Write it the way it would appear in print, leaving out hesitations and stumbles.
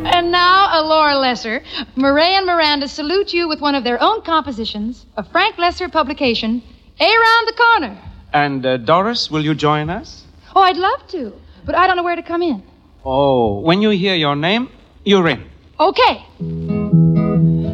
And now, Laura Lesser, Murray and Miranda salute you with one of their own compositions, a Frank Lesser publication, Around the Corner. And Doris, will you join us? Oh, I'd love to, but I don't know where to come in. Oh, when you hear your name, you're in. Okay.